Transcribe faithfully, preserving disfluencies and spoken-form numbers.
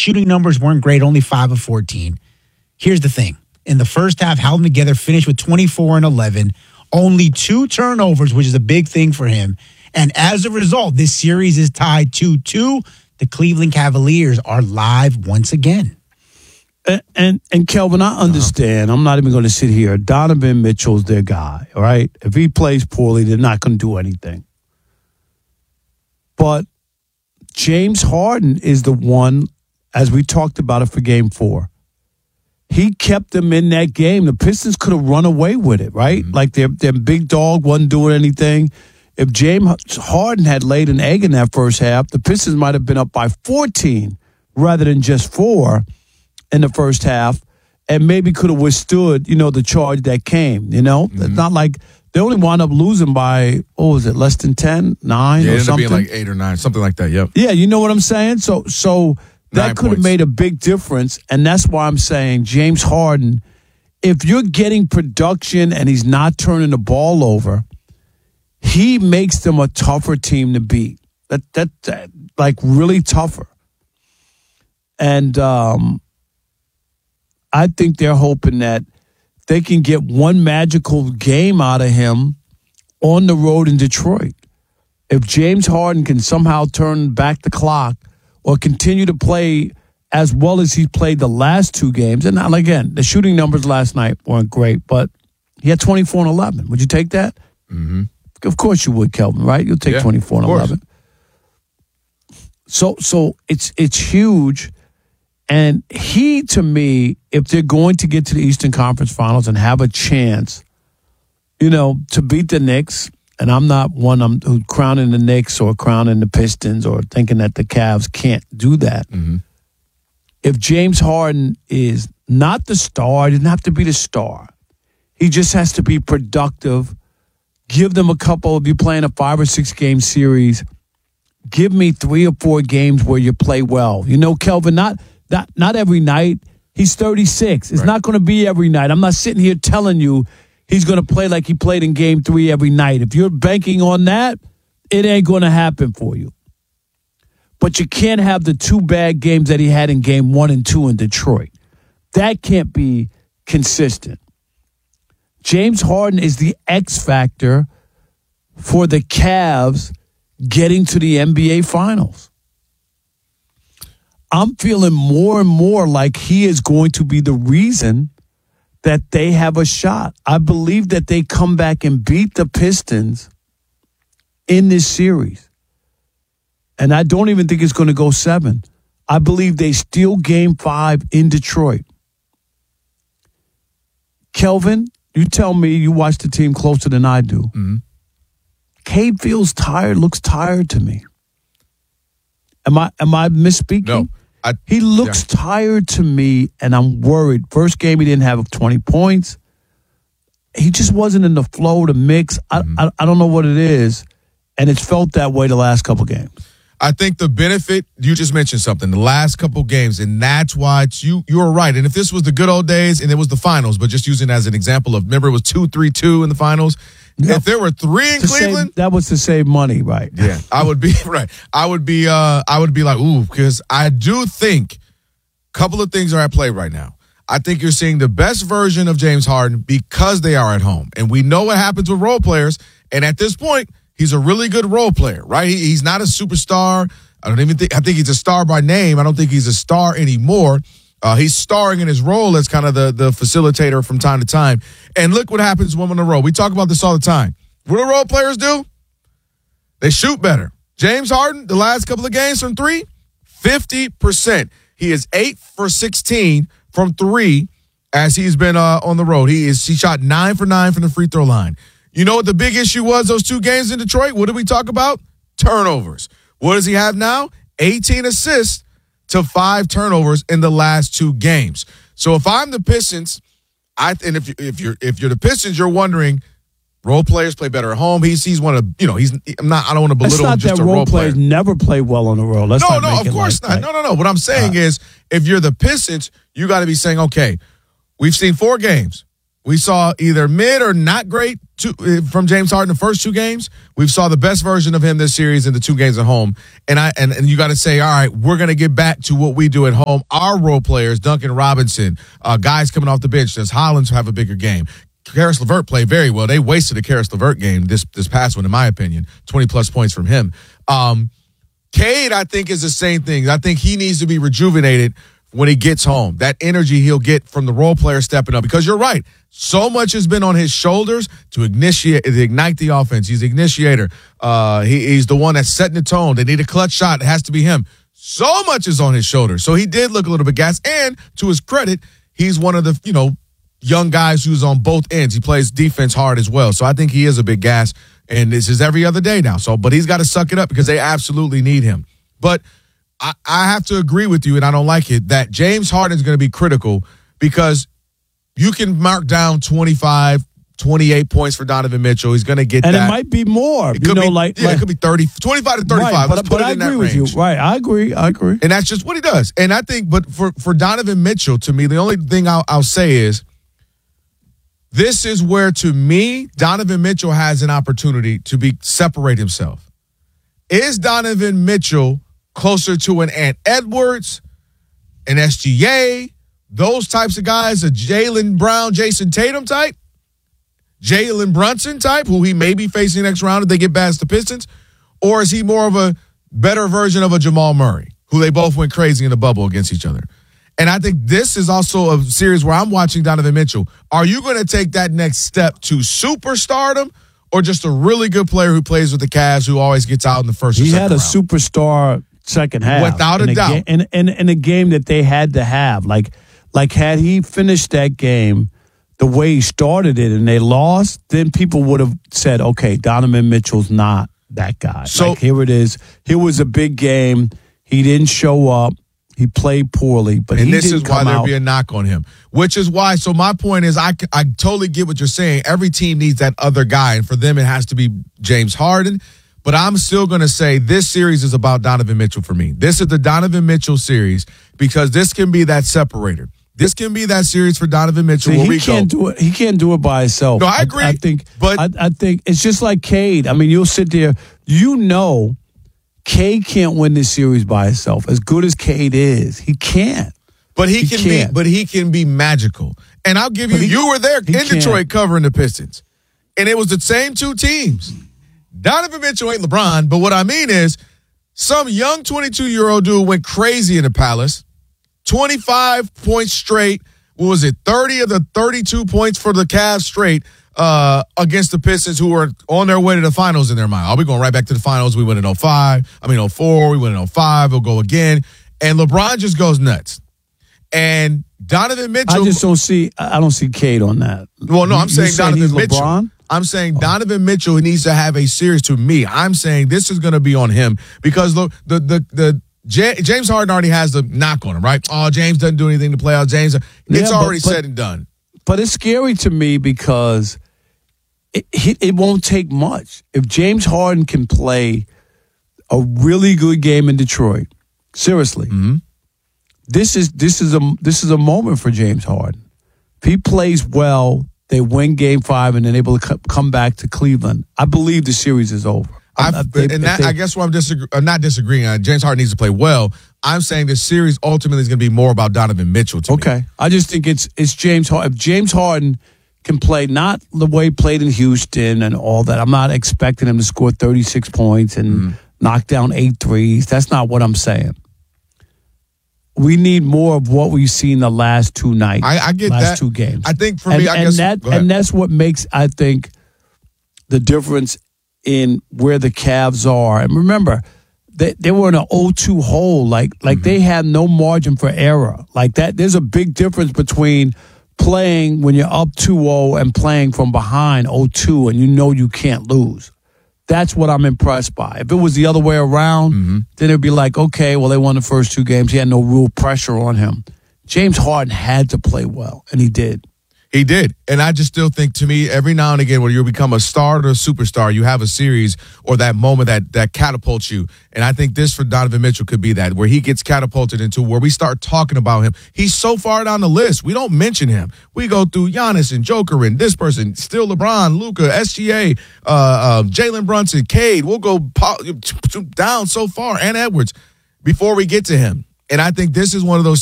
shooting numbers weren't great, only five of fourteen. Here's the thing. In the first half, held them together, finished with twenty-four and eleven, only two turnovers, which is a big thing for him. And as a result, this series is tied two two. The Cleveland Cavaliers are live once again. And, and, and Kelvin, I understand. Uh-huh. I'm not even going to sit here. Donovan Mitchell's their guy, all right? If he plays poorly, they're not going to do anything. But James Harden is the one, as we talked about it for game four. He kept them in that game. The Pistons could have run away with it, right? Mm-hmm. Like their, their big dog wasn't doing anything. If James Harden had laid an egg in that first half, the Pistons might have been up by fourteen rather than just four in the first half, and maybe could have withstood, you know, the charge that came, you know? Mm-hmm. It's not like they only wound up losing by, what was it, less than ten, nine yeah, or it ended something? up being like eight or nine, something like that, yep. Yeah, you know what I'm saying? So so that Nine could have points. made a big difference, and that's why I'm saying James Harden, if you're getting production and he's not turning the ball over, he makes them a tougher team to beat. That that, that like really tougher. And um, I think they're hoping that they can get one magical game out of him on the road in Detroit. If James Harden can somehow turn back the clock or continue to play as well as he played the last two games, and again, the shooting numbers last night weren't great, but he had twenty-four and eleven. Would you take that? Mm-hmm. Of course you would, Kelvin, right? You'll take yeah, twenty-four and eleven. So so it's it's huge. And he, to me, if they're going to get to the Eastern Conference Finals and have a chance, you know, to beat the Knicks, and I'm not one I'm who crowning the Knicks or crowning the Pistons or thinking that the Cavs can't do that. Mm-hmm. If James Harden is not the star, he doesn't have to be the star. He just has to be productive. Give them a couple, if you're playing a five or six game series, give me three or four games where you play well. You know, Kelvin, not not, not every night. He's thirty-six. It's right. Not going to be every night. I'm not sitting here telling you he's going to play like he played in game three every night. If you're banking on that, it ain't going to happen for you. But you can't have the two bad games that he had in game one and two in Detroit. That can't be consistent. James Harden is the X factor for the Cavs getting to the N B A Finals. I'm feeling more and more like he is going to be the reason that they have a shot. I believe that they come back and beat the Pistons in this series. And I don't even think it's going to go seven. I believe they steal game five in Detroit. Kelvin, you tell me you watch the team closer than I do. Mm-hmm. Cade feels tired, looks tired to me. Am I am I misspeaking? No. I, he looks yeah. tired to me, and I'm worried. First game, he didn't have twenty points. He just wasn't in the flow, the mix. I, mm-hmm. I, I don't know what it is, and it's felt that way the last couple games. I think the benefit, you just mentioned something, the last couple games, and that's why it's, you you were right. And if this was the good old days and it was the finals, but just using it as an example of, remember it was two three two in the finals? Yep. If there were three in to Cleveland, save, that was to save money, right? Yeah, I would be right. I would be, uh, I would be like, ooh, because I do think a couple of things are at play right now. I think you're seeing the best version of James Harden because they are at home, and we know what happens with role players. And at this point, he's a really good role player, right? He, he's not a superstar. I don't even think. I think he's a star by name. I don't think he's a star anymore. Uh, he's starring in his role as kind of the, the facilitator from time to time. And look what happens when on the road. We talk about this all the time. What do role players do? They shoot better. James Harden, the last couple of games from three, fifty percent. He is eight for sixteen from three as he's been uh, on the road. He is he shot nine for nine from the free throw line. You know what the big issue was those two games in Detroit? What did we talk about? Turnovers. What does he have now? eighteen assists to five turnovers in the last two games. So if I'm the Pistons, I and if you, if you're if you're the Pistons, you're wondering, role players play better at home. He's he's one of you know he's I'm not I don't want to belittle him just a role, role players player. never play well on the road. Let's no, not no, make of course like not. No, no, no. What I'm saying uh, is, if you're the Pistons, you got to be saying, okay, we've seen four games. We saw either mid or not great two, from James Harden the first two games. We saw the best version of him this series in the two games at home. And I and, and you got to say, all right, we're going to get back to what we do at home. Our role players, Duncan Robinson, uh, guys coming off the bench. Does Hollins have a bigger game? Karis LeVert played very well. They wasted a Karis LeVert game this this past one, in my opinion. twenty-plus points from him. Um, Cade, I think, is the same thing. I think he needs to be rejuvenated when he gets home. That energy he'll get from the role player stepping up. Because you're right. So much has been on his shoulders to initiate, to ignite the offense. He's the initiator. Uh, he, he's the one that's setting the tone. They need a clutch shot. It has to be him. So much is on his shoulders. So he did look a little bit gassed. And to his credit, he's one of the, you know, young guys who's on both ends. He plays defense hard as well. So I think he is a big gas. And this is every other day now. So, but he's got to suck it up because they absolutely need him. But I, I have to agree with you, and I don't like it, that James Harden is going to be critical because you can mark down twenty-five, twenty-eight points for Donovan Mitchell. He's going to get and that. And it might be more. It you could know, be, like, yeah, like, it could be thirty, twenty-five to thirty-five. Right, Let's but, put but it I in agree that with range. you. Right, I agree. I agree. And that's just what he does. And I think, but for, for Donovan Mitchell, to me, the only thing I'll, I'll say is this is where, to me, Donovan Mitchell has an opportunity to be separate himself. Is Donovan Mitchell closer to an Ant Edwards, an S G A, those types of guys, a Jaylen Brown, Jason Tatum type, Jalen Brunson type, who he may be facing next round if they get past the Pistons? Or is he more of a better version of a Jamal Murray, who they both went crazy in the bubble against each other? And I think this is also a series where I'm watching Donovan Mitchell. Are you going to take that next step to superstardom or just a really good player who plays with the Cavs who always gets out in the first or he second had a round? superstar second half. Without a in doubt. Ga- in, in, in a game that they had to have. Like, like had he finished that game the way he started it and they lost, then people would have said, okay, Donovan Mitchell's not that guy. So like, here it is. Here was a big game. He didn't show up. He played poorly, but and he this didn't is why come there'll out. be a knock on him, which is why. So my point is, I, I totally get what you're saying. Every team needs that other guy, and for them, it has to be James Harden. But I'm still going to say this series is about Donovan Mitchell for me. This is the Donovan Mitchell series because this can be that separator. This can be that series for Donovan Mitchell. See, where he we can't go. do it. He can't do it by himself. No, I agree. I, I think, but I, I think it's just like Cade. I mean, you'll sit there. You know, Cade can't win this series by himself. As good as Cade is, he can't. But he, He can can't. be. But he can be magical. And I'll give you. But he- you were there in he can't. Detroit covering the Pistons, and it was the same two teams. Donovan Mitchell ain't LeBron, but what I mean is, some young twenty-two-year-old dude went crazy in the Palace. twenty-five points straight. What was it? thirty of the thirty-two points for the Cavs straight uh, against the Pistons, who were on their way to the finals in their mind. Are we going right back to the finals? We went in oh five. I mean, oh four. We went in oh five. We'll go again. And LeBron just goes nuts. And Donovan Mitchell. I just don't see. I don't see Cade on that. Well, no, I'm You- saying you saying Donovan he's Mitchell. LeBron? I'm saying Donovan Mitchell needs to have a series. To me, I'm saying this is going to be on him because the the the, the J- James Harden already has the knock on him, right? Oh, James doesn't do anything to play out. James, it's Yeah, but- already but- said and done. But it's scary to me because it, it it won't take much. If James Harden can play a really good game in Detroit, seriously, Mm-hmm. this is this is a this is a moment for James Harden. If he plays well, they win Game Five and then able to co- come back to Cleveland. I believe the series is over. I've, I- they- and that, they- I guess what I'm disagree, I'm not disagreeing. Uh, James Harden needs to play well. I'm saying the series ultimately is going to be more about Donovan Mitchell. To me. Okay, I just think it's it's James Harden. If James Harden can play not the way he played in Houston and all that, I'm not expecting him to score thirty-six points and Mm-hmm. knock down eight threes. That's not what I'm saying. We need more of what we've seen the last two nights. I, I get last that. two games. I think for and, me, I and guess that go ahead. and that's what makes I think the difference in where the Cavs are. And remember, they they were in an oh two hole. Like like Mm-hmm. they had no margin for error. Like that. There's a big difference between playing when you're up two oh and playing from behind oh two and you know you can't lose. That's what I'm impressed by. If it was the other way around, Mm-hmm. then it'd be like, okay, well, they won the first two games. He had no real pressure on him. James Harden had to play well, and he did. He did. And I just still think, to me, every now and again, when you become a star or a superstar, you have a series or that moment that that catapults you. And I think this for Donovan Mitchell could be that, where he gets catapulted into where we start talking about him. He's so far down the list. We don't mention him. We go through Giannis and Joker and this person, still LeBron, Luka, S G A, uh, uh, Jalen Brunson, Cade. We'll go po- down so far, and Edwards, before we get to him. And I think this is one of those